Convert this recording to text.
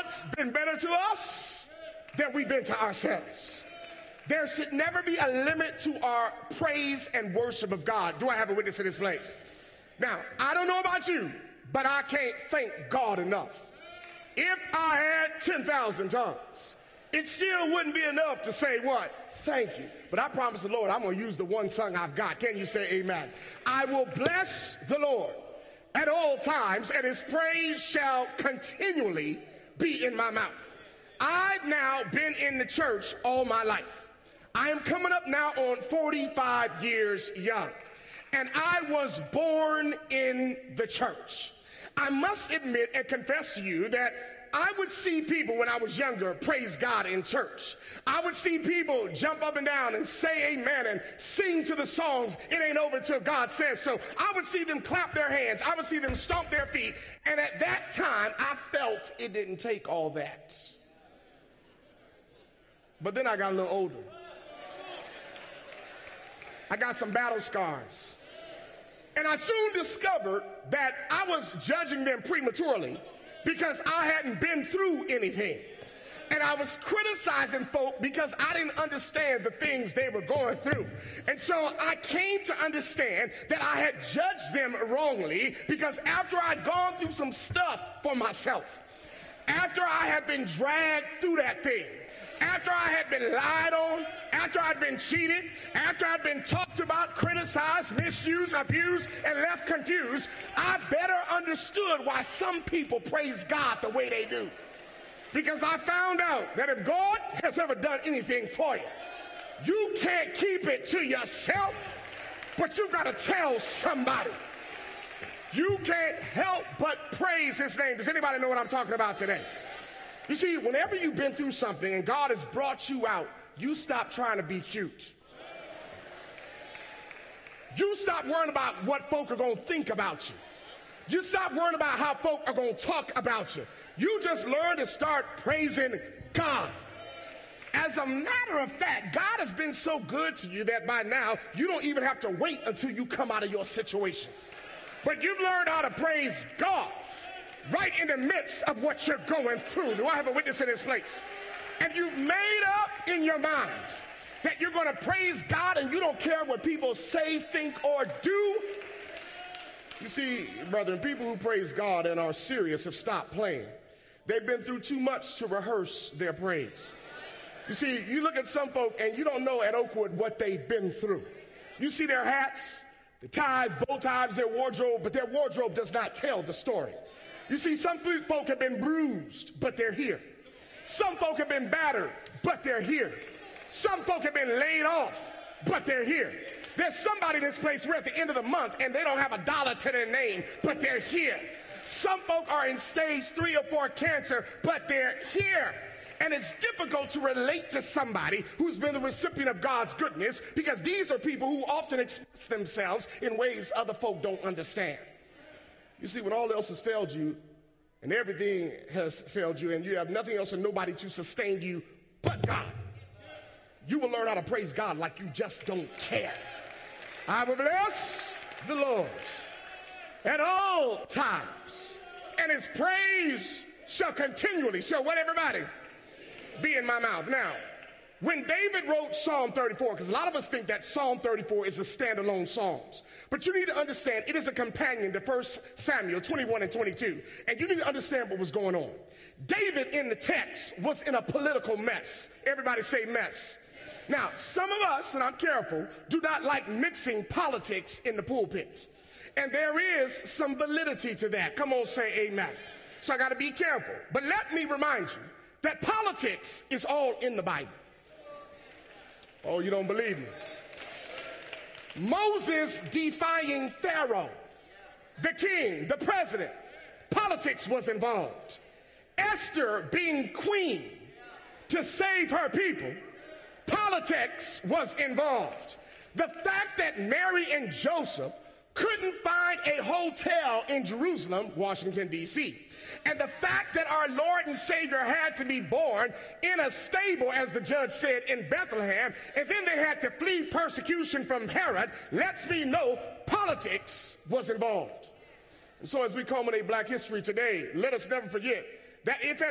God's been better to us than we've been to ourselves. There should never be a limit to our praise and worship of God. Do I have a witness in this place? Now, I don't know about you, but I can't thank God enough. If I had 10,000 tongues, it still wouldn't be enough to say what? Thank you. But I promise the Lord, I'm going to use the one tongue I've got. Can you say amen? I will bless the Lord at all times, and his praise shall continually be in my mouth. I've now been in the church all my life. I am coming up now on 45 years young, and I was born in the church. I must admit and confess to you that I would see people when I was younger praise God in church. I would see people jump up and down and say amen and sing to the songs, "It Ain't Over Till God Says So." I would see them clap their hands. I would see them stomp their feet. And at that time, I felt it didn't take all that. But then I got a little older. I got some battle scars. And I soon discovered that I was judging them prematurely because I hadn't been through anything. And I was criticizing folk because I didn't understand the things they were going through. And so I came to understand that I had judged them wrongly because after I'd gone through some stuff for myself, after I had been dragged through that thing, after I had been lied on, after I'd been cheated, after I'd been talked about, criticized, misused, abused, and left confused, I better understood why some people praise God the way they do. Because I found out that if God has ever done anything for you, you can't keep it to yourself, but you got to tell somebody. You can't help but praise his name. Does anybody know what I'm talking about today? You see, whenever you've been through something and God has brought you out, you stop trying to be cute. You stop worrying about what folk are going to think about you. You stop worrying about how folk are going to talk about you. You just learn to start praising God. As a matter of fact, God has been so good to you that by now, you don't even have to wait until you come out of your situation. But you've learned how to praise God right in the midst of what you're going through. Do I have a witness in this place? And you've made up in your mind that you're going to praise God and you don't care what people say, think, or do. You see, brethren, people who praise God and are serious have stopped playing. They've been through too much to rehearse their praise. You see, you look at some folk and you don't know at Oakwood what they've been through. You see their hats, the ties, bow ties, their wardrobe, but their wardrobe does not tell the story. You see, some folk have been bruised, but they're here. Some folk have been battered, but they're here. Some folk have been laid off, but they're here. There's somebody in this place, we're at the end of the month, and they don't have $1 to their name, but they're here. Some folk are in stage 3 or 4 cancer, but they're here. And it's difficult to relate to somebody who's been the recipient of God's goodness because these are people who often express themselves in ways other folk don't understand. You see, when all else has failed you and everything has failed you and you have nothing else and nobody to sustain you but God, you will learn how to praise God like you just don't care. I will bless the Lord at all times, and his praise shall continually, shall what, everybody? Be in my mouth. Now, when David wrote Psalm 34, because a lot of us think that Psalm 34 is a standalone Psalms, but you need to understand it is a companion to 1 Samuel 21 and 22, and you need to understand what was going on. David in the text was in a political mess. Everybody say mess. Now, some of us, and I'm careful, do not like mixing politics in the pulpit, and there is some validity to that. Come on, say amen. So I got to be careful, but let me remind you that politics is all in the Bible. Oh, you don't believe me? Moses defying Pharaoh, the king, the president, politics was involved. Esther being queen to save her people, politics was involved. The fact that Mary and Joseph couldn't find a hotel in Jerusalem, Washington, D.C., and the fact that our Lord and Savior had to be born in a stable, as the judge said, in Bethlehem, and then they had to flee persecution from Herod, lets me know politics was involved. And so as we culminate Black history today, let us never forget that if